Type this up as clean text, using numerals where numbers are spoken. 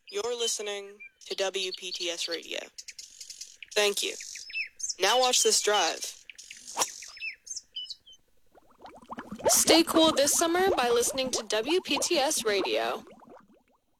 You're listening to WPTS Radio. Thank you. Now watch this drive. Stay cool this summer by listening to WPTS Radio.